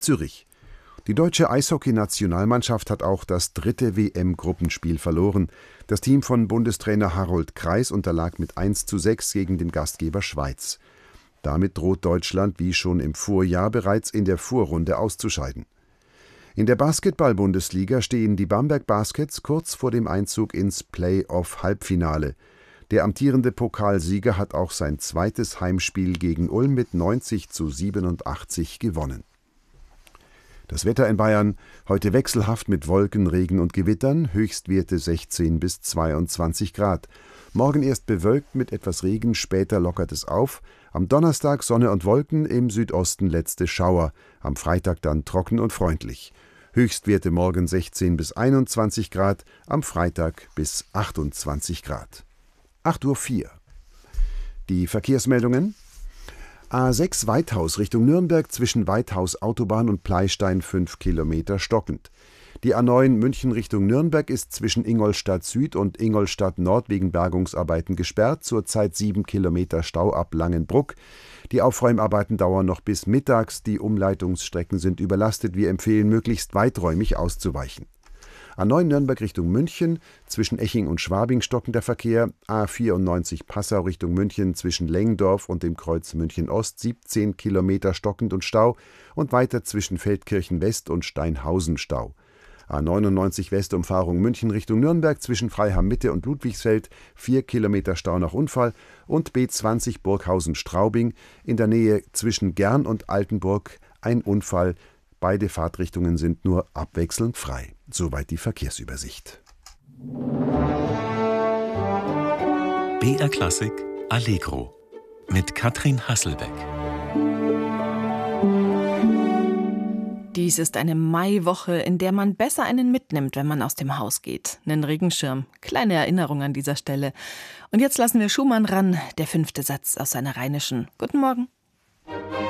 Zürich. Die deutsche Eishockey-Nationalmannschaft hat auch das 3. WM-Gruppenspiel verloren. Das Team von Bundestrainer Harold Kreis unterlag mit 1:6 gegen den Gastgeber Schweiz. Damit droht Deutschland wie schon im Vorjahr bereits in der Vorrunde auszuscheiden. In der Basketball-Bundesliga stehen die Bamberg Baskets kurz vor dem Einzug ins Play-off-Halbfinale. Der amtierende Pokalsieger hat auch sein zweites Heimspiel gegen Ulm mit 90:87 gewonnen. Das Wetter in Bayern: heute wechselhaft mit Wolken, Regen und Gewittern, Höchstwerte 16 bis 22 Grad. Morgen erst bewölkt mit etwas Regen, später lockert es auf. Am Donnerstag Sonne und Wolken, im Südosten letzte Schauer. Am Freitag dann trocken und freundlich. Höchstwerte morgen 16 bis 21 Grad, am Freitag bis 28 Grad. 8:04 Uhr. Die Verkehrsmeldungen: A6 Weithaus Richtung Nürnberg zwischen Weithaus Autobahn und Pleystein 5 Kilometer stockend. Die A9 München Richtung Nürnberg ist zwischen Ingolstadt Süd und Ingolstadt Nord wegen Bergungsarbeiten gesperrt, zurzeit 7 Kilometer Stau ab Langenbruck. Die Aufräumarbeiten dauern noch bis mittags, die Umleitungsstrecken sind überlastet, wir empfehlen möglichst weiträumig auszuweichen. A9 Nürnberg Richtung München, zwischen Eching und Schwabing stockender Verkehr. A94 Passau Richtung München zwischen Lengdorf und dem Kreuz München Ost 17 Kilometer stockend und Stau und weiter zwischen Feldkirchen West und Steinhausen Stau. A99 Westumfahrung München Richtung Nürnberg zwischen Freiham Mitte und Ludwigsfeld 4 Kilometer Stau nach Unfall und B20 Burghausen-Straubing in der Nähe zwischen Gern und Altenburg ein Unfall. Beide Fahrtrichtungen sind nur abwechselnd frei. Soweit die Verkehrsübersicht. BR Klassik Allegro mit Katrin Hasselbeck. Dies ist eine Maiwoche, in der man besser einen mitnimmt, wenn man aus dem Haus geht. Einen Regenschirm. Kleine Erinnerung an dieser Stelle. Und jetzt lassen wir Schumann ran, der 5. Satz aus seiner Rheinischen. Guten Morgen.